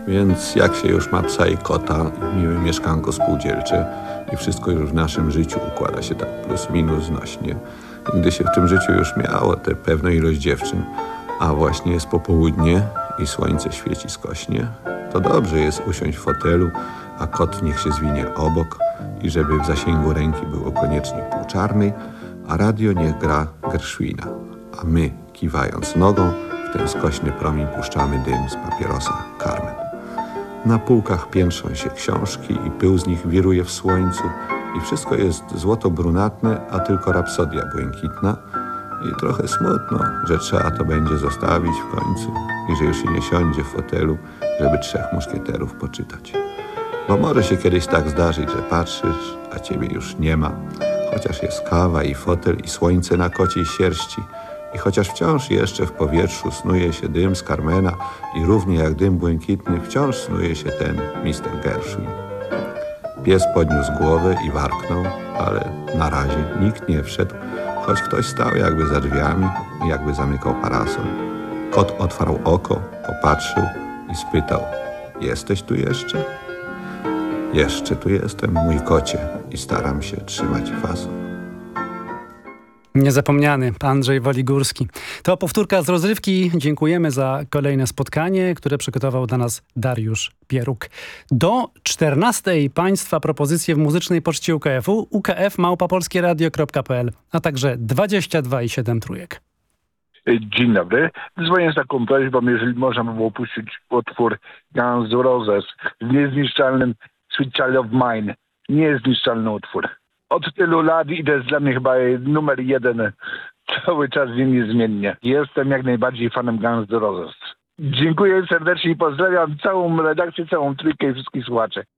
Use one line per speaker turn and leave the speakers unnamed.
Więc jak się już ma psa i kota, i miłe mieszkanko spółdzielcze i wszystko już w naszym życiu układa się tak plus minus znośnie. I gdy się w tym życiu już miało tę pewną ilość dziewczyn, a właśnie jest popołudnie i słońce świeci skośnie, to dobrze jest usiąść w fotelu, a kot niech się zwinie obok i żeby w zasięgu ręki było koniecznie półczarny, a radio niech gra Gershwina, a my, kiwając nogą, w ten skośny promień puszczamy dym z papierosa Carmen. Na półkach piętrzą się książki i pył z nich wiruje w słońcu i wszystko jest złoto-brunatne, a tylko rapsodia błękitna i trochę smutno, że trzeba to będzie zostawić w końcu i że już się nie siądzie w fotelu, żeby Trzech Muszkieterów poczytać. Bo może się kiedyś tak zdarzyć, że patrzysz, a ciebie już nie ma, chociaż jest kawa i fotel i słońce na kociej sierści i chociaż wciąż jeszcze w powietrzu snuje się dym z Carmena i równie jak dym błękitny wciąż snuje się ten Mr. Gershwin. Pies podniósł głowę i warknął, ale na razie nikt nie wszedł, choć ktoś stał jakby za drzwiami i jakby zamykał parasol. Kot otwarł oko, popatrzył i spytał: jesteś tu jeszcze? Jeszcze tu jestem, mój kocie, i staram się trzymać fason.
Niezapomniany Andrzej Waligórski. To powtórka z rozrywki. Dziękujemy za kolejne spotkanie, które przygotował dla nas Dariusz Pieruk. Do 14 Państwa propozycje w muzycznej poczcie UKF-u ukf@polskieradio.pl, a także 22 i 7 trójek.
Dzień dobry. Dzwonię z taką prośbą, jeżeli można by było puścić utwór Guns N' Roses w niezniszczalnym Sweet Child of Mine. Niezniszczalny utwór. Od tylu lat i to jest dla mnie chyba numer 1 cały czas niezmiennie. Jestem jak najbardziej fanem Guns N' Roses. Dziękuję serdecznie i pozdrawiam całą redakcję, całą trójkę i wszystkich słuchaczy.